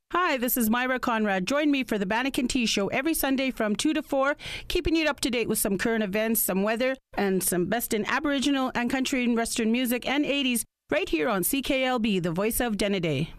Hi, this is Myra Conrad. Join me for the Bannock and Tea Show every Sunday from 2 to 4, keeping you up to date with some current events, some weather, and some best in Aboriginal and country and Western music and 80s right here on CKLB, the voice of Denneday.